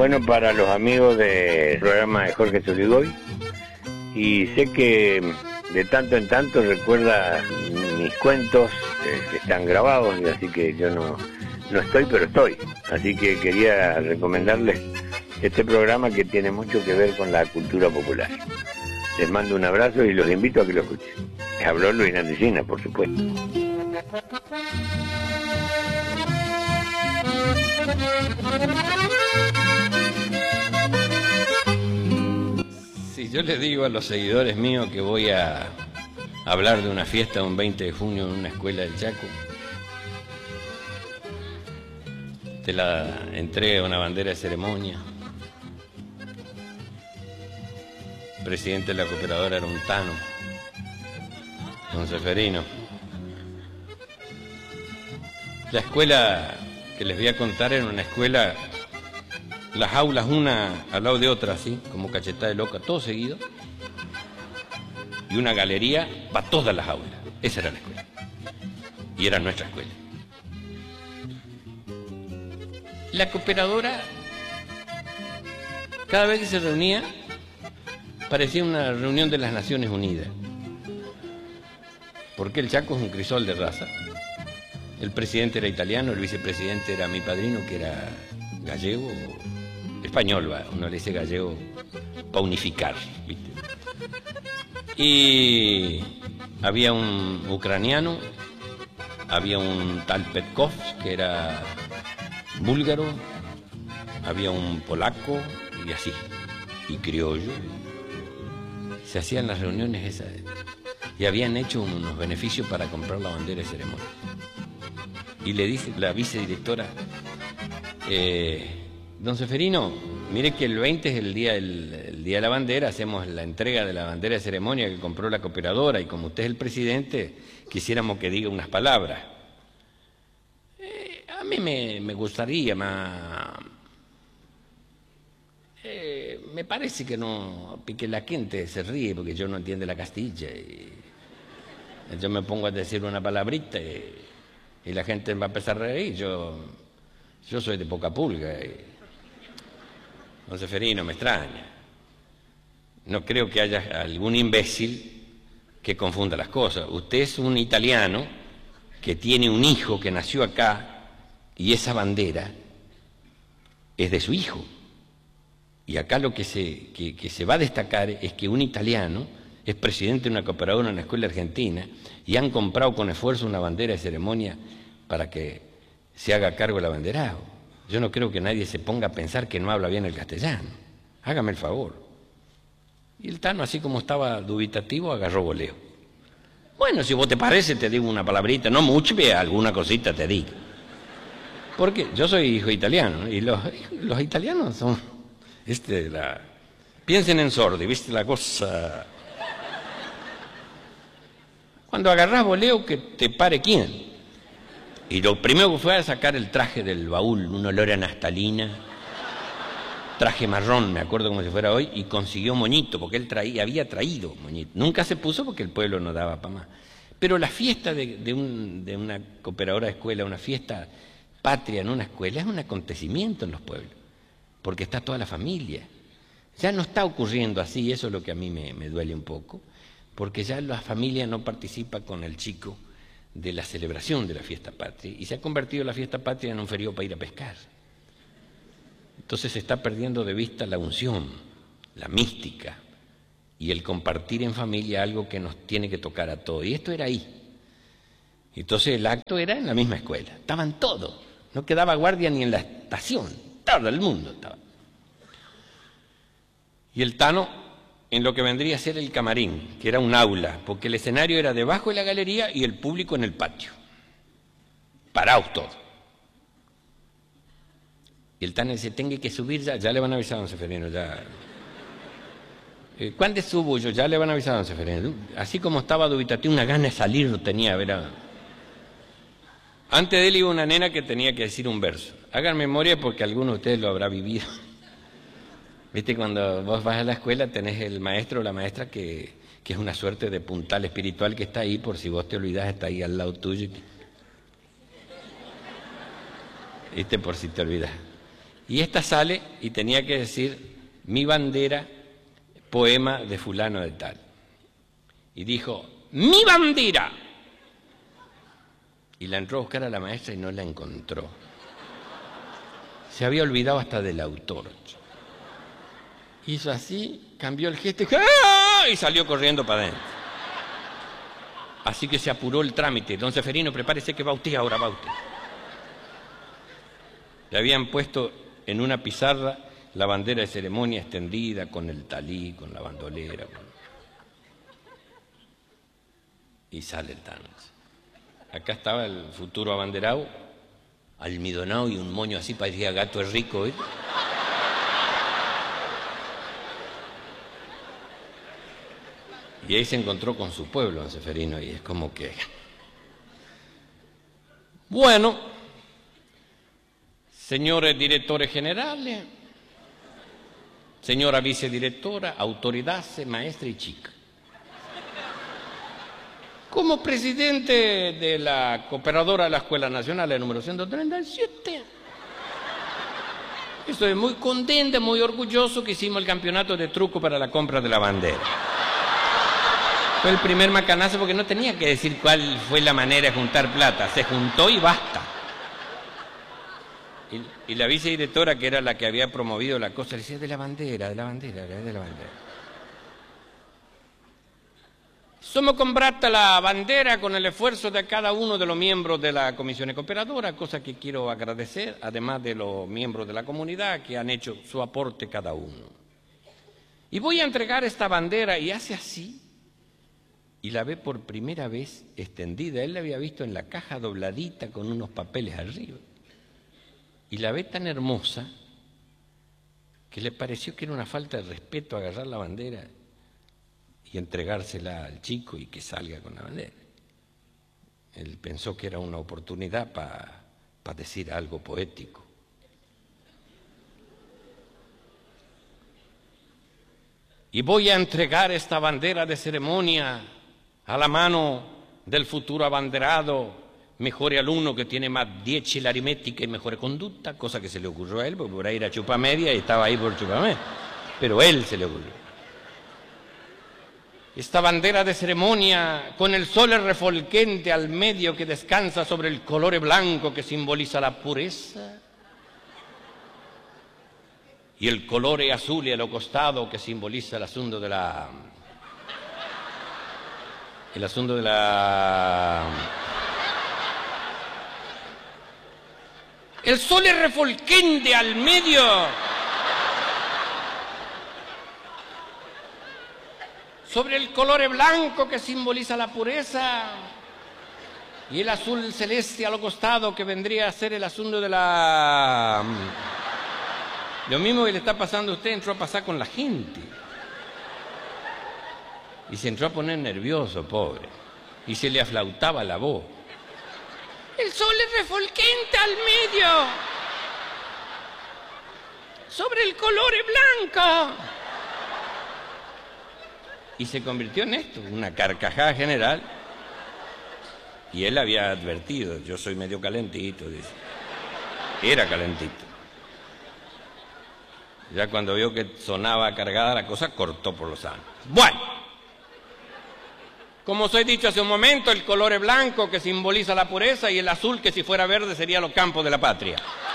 Bueno, para los amigos del programa de Jorge Soligoy, y sé que de tanto en tanto recuerda mis cuentos que están grabados, y así que yo no estoy, pero estoy. Así que quería recomendarles este programa que tiene mucho que ver con la cultura popular. Les mando un abrazo y los invito a que lo escuchen. Habló Luis Nandicina, por supuesto. Si yo les digo a los seguidores míos que voy a hablar de una fiesta un 20 de junio en una escuela del Chaco, te la entrega una bandera de ceremonia. El presidente de la cooperadora era un tano, don Seferino. La escuela que les voy a contar era una escuela, las aulas una al lado de otra, así, como cachetada de loca, todo seguido, y una galería para todas las aulas. Esa era la escuela, y era nuestra escuela. La cooperadora, cada vez que se reunía, parecía una reunión de las Naciones Unidas, porque el Chaco es un crisol de raza. El presidente era italiano, el vicepresidente era mi padrino, que era gallego, español, uno le dice gallego para unificar, ¿viste? Y había un ucraniano, había un tal Petkov, que era búlgaro, había un polaco, y así, y criollo. Se hacían las reuniones esas, y habían hecho unos beneficios para comprar la bandera de ceremonia. Y le dice la vicedirectora, don Seferino, mire que el 20 es el día de la bandera, hacemos la entrega de la bandera de ceremonia que compró la cooperadora, y como usted es el presidente, quisiéramos que diga unas palabras. A mí me gustaría más... me parece que no, que la gente se ríe porque yo no entiendo la castilla, y yo me pongo a decir una palabrita y la gente va a empezar a reír. Yo soy de poca pulga. Don Seferino, me extraña. No creo que haya algún imbécil que confunda las cosas. Usted es un italiano que tiene un hijo que nació acá, y esa bandera es de su hijo. Y acá lo que se va a destacar es que un italiano es presidente de una cooperadora en una escuela argentina, y han comprado con esfuerzo una bandera de ceremonia para que se haga cargo el abanderado. Yo no creo que nadie se ponga a pensar que no habla bien el castellano. Hágame el favor. Y el Tano, así como estaba dubitativo, agarró voleo. Bueno, si vos te parece, te digo una palabrita, no mucho, pero alguna cosita te digo. Porque yo soy hijo italiano, y los italianos son... Piensen en Sordi, ¿viste la cosa? Cuando agarrás voleo, que te pare quién. Y lo primero que fue a sacar el traje del baúl, un olor a naftalina, traje marrón, me acuerdo como si fuera hoy, y consiguió moñito, porque él había traído moñito. Nunca se puso porque el pueblo no daba para más. Pero la fiesta de una cooperadora de escuela, una fiesta patria en una escuela, es un acontecimiento en los pueblos, porque está toda la familia. Ya no está ocurriendo así, eso es lo que a mí me duele un poco, porque ya la familia no participa con el chico de la celebración de la fiesta patria, y se ha convertido la fiesta patria en un feriado para ir a pescar. Entonces se está perdiendo de vista la unción, la mística y el compartir en familia, algo que nos tiene que tocar a todos. Y esto era ahí. Entonces el acto era en la misma escuela, estaban todos, no quedaba guardia ni en la estación, todo el mundo estaba. Y el Tano en lo que vendría a ser el camarín, que era un aula, porque el escenario era debajo de la galería y el público en el patio. Parados todos. Y el Tano dice, tengo que subir ya le van a avisar a don Seferino, ya. ¿Cuándo subo yo? Ya le van a avisar a don Seferino. Así como estaba dubitativo, una gana de salir no tenía, ¿verdad? Antes de él iba una nena que tenía que decir un verso. Hagan memoria porque alguno de ustedes lo habrá vivido. Viste, cuando vos vas a la escuela tenés el maestro o la maestra que es una suerte de puntal espiritual que está ahí, por si vos te olvidás, está ahí al lado tuyo. Viste, por si te olvidás. Y esta sale y tenía que decir: mi bandera, poema de fulano de tal. Y dijo: ¡mi bandera! Y la entró a buscar a la maestra y no la encontró. Se había olvidado hasta del autor. Hizo así, cambió el gesto y salió corriendo para adentro. Así que se apuró el trámite. Don Seferino, prepárese que va usted ahora, va usted. Le habían puesto en una pizarra la bandera de ceremonia extendida con el talí, con la bandolera. Y sale el tanz. Acá estaba el futuro abanderado, almidonado y un moño así, parecía gato es rico, ¿eh? Y ahí se encontró con su pueblo, don Seferino, y es como que... Bueno, señores directores generales, señora vicedirectora, autoridades, maestra y chica. Como presidente de la cooperadora de la Escuela Nacional, el número 137, estoy muy contenta, muy orgulloso que hicimos el campeonato de truco para la compra de la bandera. Fue el primer macanazo porque no tenía que decir cuál fue la manera de juntar plata, se juntó y basta. Y la vicedirectora, que era la que había promovido la cosa, le decía: de la bandera, de la bandera, de la bandera. Somos comprata la bandera con el esfuerzo de cada uno de los miembros de la comisión cooperadora, cosa que quiero agradecer, además de los miembros de la comunidad que han hecho su aporte cada uno. Y voy a entregar esta bandera, y hace así, y la ve por primera vez extendida. Él la había visto en la caja dobladita con unos papeles arriba. Y la ve tan hermosa que le pareció que era una falta de respeto agarrar la bandera y entregársela al chico y que salga con la bandera. Él pensó que era una oportunidad para decir algo poético. Y voy a entregar esta bandera de ceremonia a la mano del futuro abanderado, mejor alumno que tiene más 10 en la aritmética y mejor conducta, cosa que se le ocurrió a él, porque por ahí era chupa media y estaba ahí por chupa media. Pero a él se le ocurrió. Esta bandera de ceremonia, con el sol refulgente al medio que descansa sobre el color blanco que simboliza la pureza, y el color azul y a los costados que simboliza el asunto de la... El asunto de la... El sol es refulgente al medio. Sobre el color blanco que simboliza la pureza. Y el azul celeste a lo costado que vendría a ser el asunto de la... Lo mismo que le está pasando a usted, entró a pasar con la gente. Y se entró a poner nervioso, pobre. Y se le aflautaba la voz. El sol es refulgente al medio. Sobre el color blanco. Y se convirtió en esto, una carcajada general. Y él había advertido: yo soy medio calentito, dice. Era calentito. Ya cuando vio que sonaba cargada la cosa, cortó por los sanos. Bueno. Como os he dicho hace un momento, el color blanco que simboliza la pureza y el azul que si fuera verde sería los campos de la patria.